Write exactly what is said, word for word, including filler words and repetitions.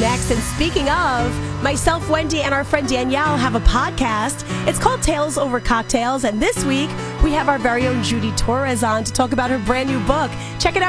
next. And speaking of, myself, Wendy, and our friend Danielle have a podcast. It's called Tales Over Cocktails. And this week, we have our very own Judy Torres on to talk about her brand new book. Check it out.